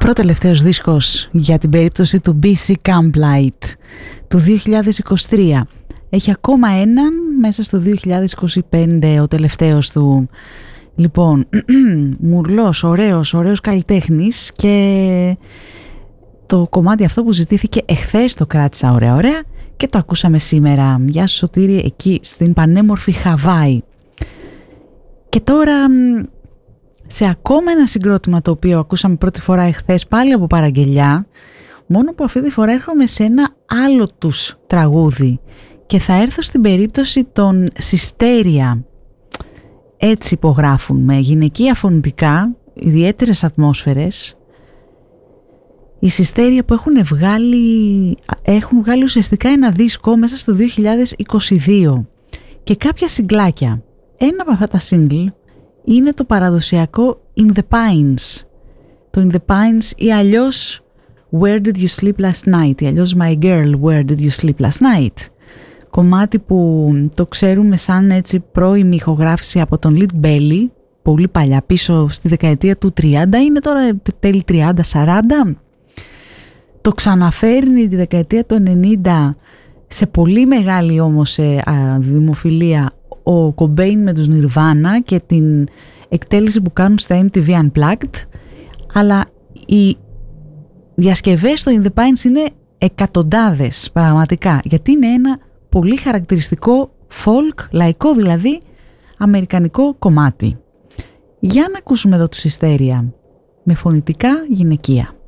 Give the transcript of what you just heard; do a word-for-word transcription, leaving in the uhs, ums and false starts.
Προτελευταίος δίσκος για την περίπτωση του μπι σι Camplight του δύο χιλιάδες είκοσι τρία. Έχει ακόμα έναν μέσα στο δύο χιλιάδες είκοσι πέντε, ο τελευταίος του. Λοιπόν, μουρλός, ωραίος, ωραίος καλλιτέχνης, και το κομμάτι αυτό που ζητήθηκε εχθές το κράτησα ωραία ωραία και το ακούσαμε σήμερα. Γεια σου Σωτήρη, εκεί στην πανέμορφη Χαβάη. Και τώρα σε ακόμα ένα συγκρότημα το οποίο ακούσαμε πρώτη φορά εχθές πάλι από παραγγελιά, μόνο που αυτή τη φορά έρχομαι σε ένα άλλο τους τραγούδι και θα έρθω στην περίπτωση των Συστέρια. Έτσι υπογράφουν, με γυναικεία φωνητικά, ιδιαίτερες ατμόσφαιρες. Οι Συστέρια που έχουν βγάλει, έχουν βγάλει ουσιαστικά ένα δίσκο μέσα στο δύο χιλιάδες είκοσι δύο και κάποια συγκλάκια. Ένα από αυτά τα single είναι το παραδοσιακό In the Pines. Το In the Pines ή αλλιώς Where did you sleep last night, ή αλλιώς My girl, where did you sleep last night. Κομμάτι που το ξέρουμε σαν έτσι πρώιμη ηχογράφηση από τον Lead Belly, πολύ παλιά, πίσω στη δεκαετία του τριάντα, είναι τώρα τέλη τριάντα σαράντα. Το ξαναφέρνει τη δεκαετία του ενενήντα σε πολύ μεγάλη όμως α, δημοφιλία ο Cobain με τους Nirvana και την εκτέλεση που κάνουν στα εμ τι βι Unplugged, αλλά οι διασκευές στο In the Pines είναι εκατοντάδες πραγματικά, γιατί είναι ένα πολύ χαρακτηριστικό folk, λαϊκό δηλαδή, αμερικανικό κομμάτι. Για να ακούσουμε εδώ τους Συστέρια με φωνητικά γυναικεία.